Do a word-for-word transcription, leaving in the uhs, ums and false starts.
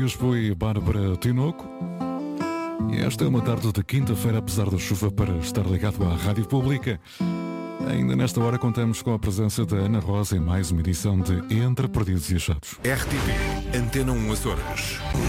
Lisboa e Bárbara Tinoco. E esta é uma tarde de quinta-feira, apesar da chuva, para estar ligado à Rádio Pública. Ainda nesta hora contamos com a presença da Ana Rosa em mais uma edição de Entre Perdidos e Achados. R T P Antena um Açores.